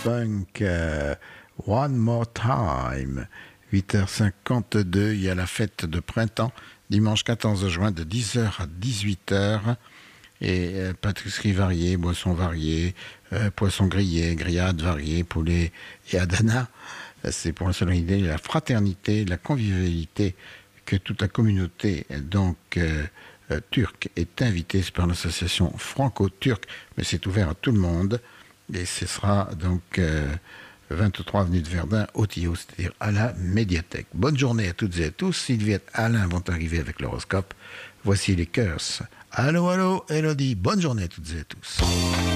Funk, One More Time. 8h52, il y a la fête de printemps, dimanche 14 juin de 10h à 18h. Et pâtisseries variées, boissons variées, poissons grillés, grillades variées, poulet et adana. C'est pour la solennité, la fraternité, la convivialité que toute la communauté turque est invitée. C'est par l'association franco-turque, mais c'est ouvert à tout le monde. Et ce sera donc 23 avenue de Verdun, au Tillot, c'est-à-dire à la médiathèque. Bonne journée à toutes et à tous. Sylvie et Alain vont arriver avec l'horoscope. Voici les Curse. Allô, allô, Elodie. Bonne journée à toutes et à tous.